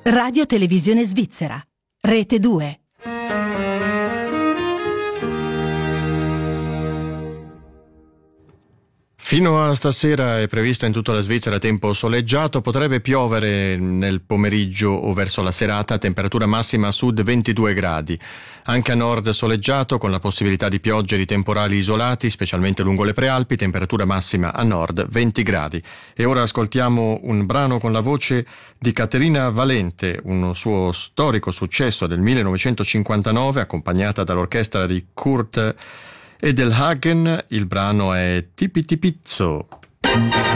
Radio Televisione Svizzera, Rete 2. Fino a stasera è prevista in tutta la Svizzera tempo soleggiato, potrebbe piovere nel pomeriggio o verso la serata, temperatura massima a sud 22 gradi. Anche a nord soleggiato con la possibilità di piogge e di temporali isolati, specialmente lungo le prealpi, temperatura massima a nord 20 gradi. E ora ascoltiamo un brano con la voce di Caterina Valente, un suo storico successo del 1959, accompagnata dall'orchestra di Kurt Edelhagen. Il brano è Tipi Tipizzo.